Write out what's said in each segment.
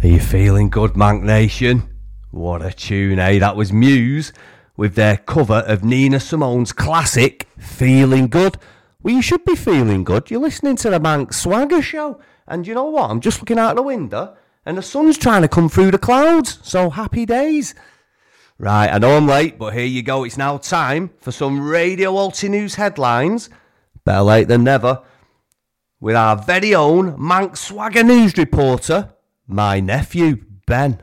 Are you feeling good, Manc Nation? What a tune, eh? That was Muse with their cover of Nina Simone's classic, Feeling Good. Well, you should be feeling good. You're listening to the Manc Swagger Show. And you know what? I'm just looking out the window and the sun's trying to come through the clouds. So happy days. Right, I know I'm late, but here you go. It's now time for some Radio Alti News headlines. Better late than never. With our very own Manc Swagger News reporter, my nephew, Ben.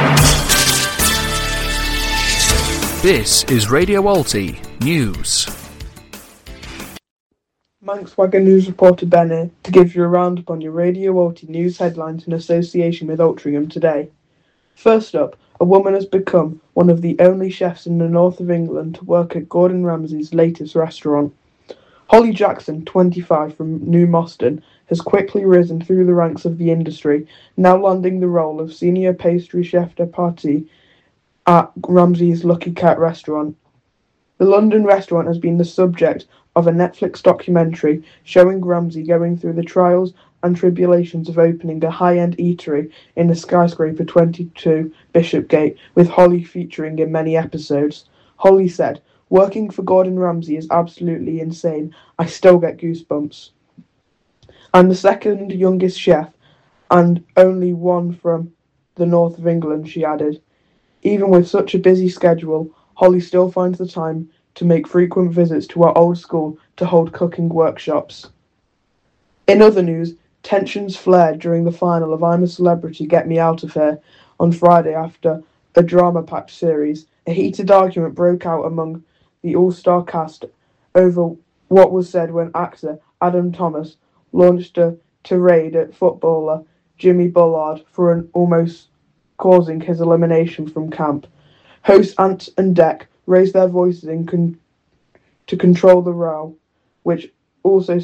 This is Radio Alti News. Manc Swagger News reporter Ben here to give you a roundup on your Radio Alti News headlines in association with Altrincham today. First up, a woman has become one of the only chefs in the north of England to work at Gordon Ramsay's latest restaurant. Holly Jackson, 25, from New Moston, has quickly risen through the ranks of the industry, now landing the role of senior pastry chef de partie at Ramsay's Lucky Cat restaurant. The London restaurant has been the subject of a Netflix documentary showing Ramsay going through the trials and tribulations of opening a high-end eatery in the skyscraper 22 Bishopgate, with Holly featuring in many episodes. Holly said, "Working for Gordon Ramsay is absolutely insane. I still get goosebumps. I'm the second youngest chef and only one from the north of England," she added. Even with such a busy schedule, Holly still finds the time to make frequent visits to our old school to hold cooking workshops. In other news, tensions flared during the final of I'm a Celebrity, Get Me Out of Here on Friday after a drama-packed series. A heated argument broke out among the all-star cast over what was said when actor Adam Thomas launched a tirade at footballer Jimmy Bullard for almost causing his elimination from camp. Hosts Ant and Dec raised their voices to control the row, which also